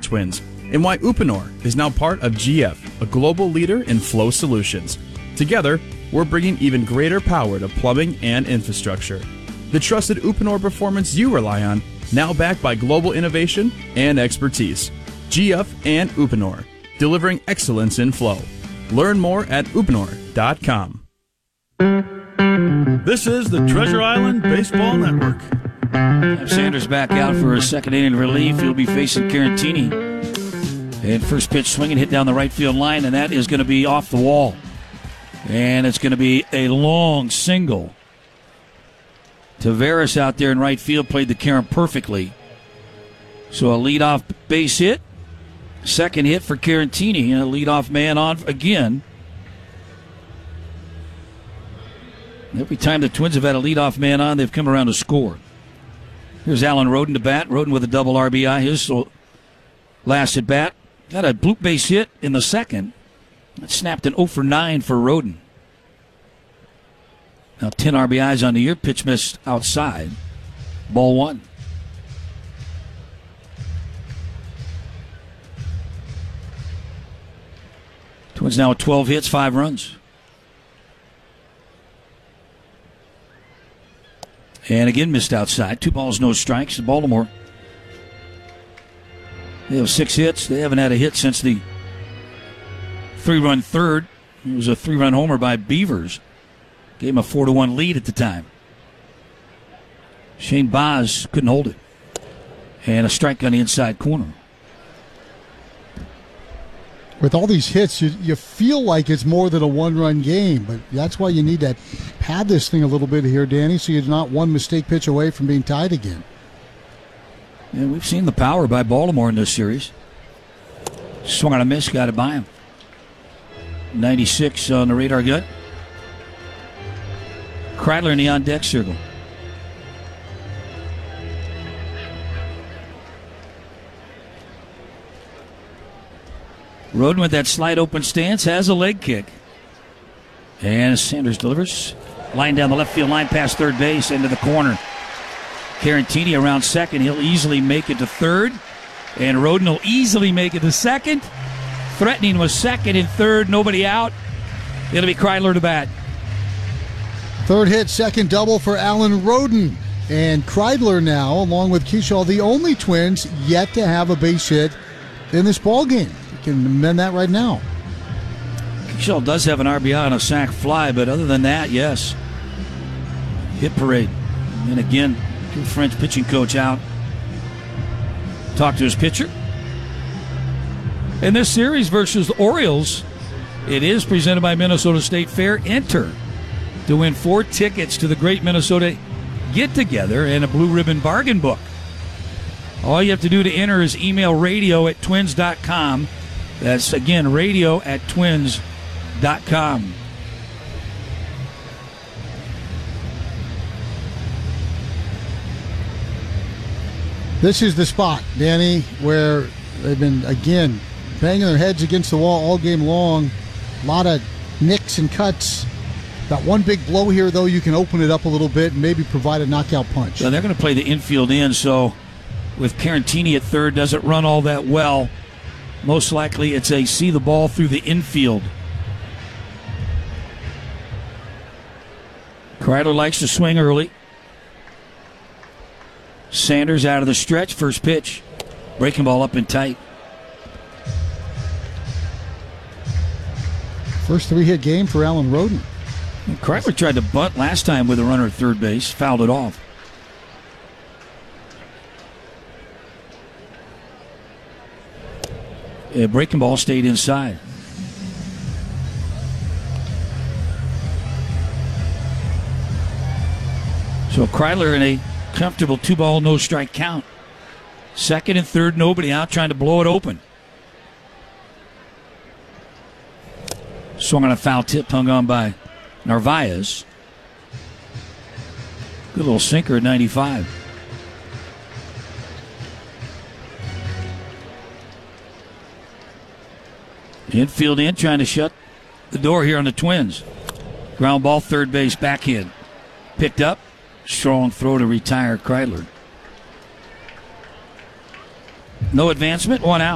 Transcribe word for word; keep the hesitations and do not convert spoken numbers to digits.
Twins, and why Uponor is now part of G F, a global leader in flow solutions. Together, we're bringing even greater power to plumbing and infrastructure. The trusted Uponor performance you rely on, now backed by global innovation and expertise. G F and Uponor, delivering excellence in flow. Learn more at uponor dot com. This is the Treasure Island Baseball Network. Sanders back out for a second inning relief. He'll be facing Carantini. And first pitch swinging, hit down the right field line, and that is going to be off the wall. And it's going to be a long single. Taveras out there in right field played the Karen perfectly. So a leadoff base hit. Second hit for Carantini. And a leadoff man on again. Every time the Twins have had a leadoff man on, they've come around to score. Here's Alan Roden to bat. Roden with a double R B I. His last at bat. Got a bloop base hit in the second. That snapped an oh for nine for Roden. Now ten R B Is on the year. Pitch missed outside. Ball one. Twins now with twelve hits, five runs. And again missed outside. Two balls, no strikes. Baltimore, they have six hits. They haven't had a hit since the three-run third. It was a three-run homer by Beavers. Gave him a four to one lead at the time. Shane Baz couldn't hold it. And a strike on the inside corner. With all these hits, you, you feel like it's more than a one-run game, but that's why you need to pad this thing a little bit here, Danny, so you're not one mistake pitch away from being tied again. Yeah, we've seen the power by Baltimore in this series. Swung on a miss, got it by him. ninety-six on the radar gut. Kreidler in the on-deck circle. Roden with that slide open stance has a leg kick. And Sanders delivers. Line down the left field line past third base into the corner. Carantini around second. He'll easily make it to third. And Roden will easily make it to second. Threatening was second and third. Nobody out. It'll be Kreidler to bat. Third hit, second double for Alan Roden. And Kreidler now, along with Kershaw, the only Twins yet to have a base hit in this ball game. You can amend that right now. Kershaw does have an R B I on a sac fly, but other than that, yes. Hit parade. And again, French pitching coach out. Talked to his pitcher. In this series versus the Orioles, it is presented by Minnesota State Fair. Enter to win four tickets to the Great Minnesota Get-Together and a Blue Ribbon Bargain Book. All you have to do to enter is email radio at twins dot com. That's, again, radio at twins dot com. This is the spot, Danny, where they've been, again, banging their heads against the wall all game long. A lot of nicks and cuts. Got one big blow here, though. You can open it up a little bit and maybe provide a knockout punch. So they're going to play the infield in, so with Carantini at third, doesn't run all that well. Most likely it's a see the ball through the infield. Kreidler likes to swing early. Sanders out of the stretch, first pitch. Breaking ball up and tight. First three-hit game for Alan Roden. Kreidler tried to bunt last time with a runner at third base, fouled it off. A breaking ball stayed inside. So Kreidler in a comfortable two-ball, no-strike count. Second and third, nobody out, trying to blow it open. Swung on a foul tip, hung on by Narvaez. Good little sinker at ninety-five. Infield in, trying to shut the door here on the Twins. Ground ball, third base, backhand. Picked up. Strong throw to retire Kreidler. No advancement, one out.